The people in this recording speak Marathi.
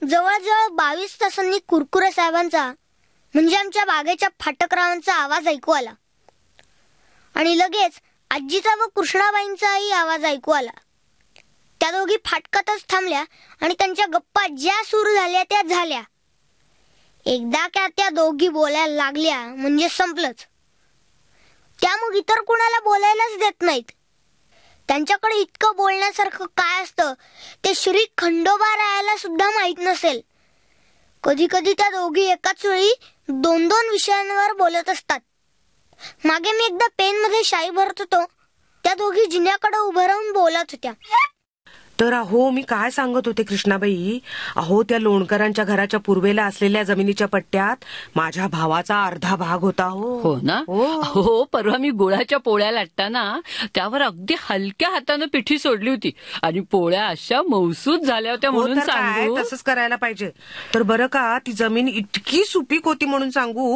जवळजवळ 22 तासांनी कुरकुरे साहेबांचा म्हणजे आमच्या बागेच्या फाटकरावांचा आवाज ऐकू आला आणि लगेच आजीचा व कृष्णाबाईंचाही आवाज ऐकू आला. त्या दोघी फाटकातच थांबल्या आणि त्यांच्या गप्पा ज्या सुरू झाल्या त्या झाल्या. एकदा का त्या दोघी बोलायला लागल्या म्हणजे संपलंच. त्या मग इतर कुणाला बोलायलाच देत नाहीत. त्यांच्याकडे इतकं बोलण्यासारखं काय असतं ते श्री खंडोबा रायाला सुद्धा माहित नसेल. कधी कधी त्या दोघी एकाच वेळी 2-2 विषयांवर बोलत असतात. मागे मी एकदा पेन मध्ये शाई भरत होतो, त्या दोघी जिन्याकडे उभं राहून बोलत होत्या. तर अहो मी काय सांगत होते कृष्णाबाई, अहो त्या लोणकरांच्या घराच्या पूर्वेला असलेल्या जमिनीच्या पट्ट्यात माझ्या भावाचा अर्धा भाग होता. हो ना. हो, परवा मी गुळाच्या पोळ्या लाटताना त्यावर अगदी हलक्या हाताने पिठी सोडली होती आणि पोळ्या अशा मौसूद झाल्या होत्या म्हणून सांगू. तसंच करायला पाहिजे. तर बरं का ती जमीन इतकी सुपीक होती म्हणून सांगू